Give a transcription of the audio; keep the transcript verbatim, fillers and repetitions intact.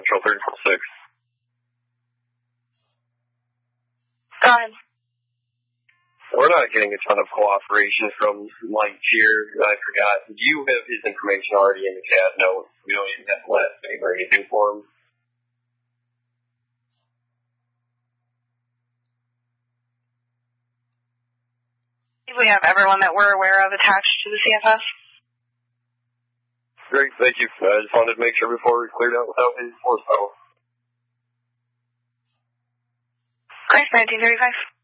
Central thirty six. Go ahead. We're not getting a ton of cooperation from Mike here. I forgot. Do you have his information already in the cat note? We don't even have to last name or anything for him. We have everyone that we're aware of attached to the C F S. Great, thank you. I just wanted to make sure before we cleared out without his force battle. Great, nineteen thirty-five.